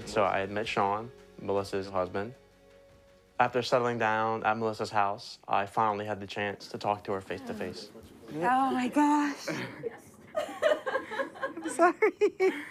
So I had met Sean, Melissa's husband. After settling down at Melissa's house, I finally had the chance to talk to her face to face. Oh my gosh. I'm sorry.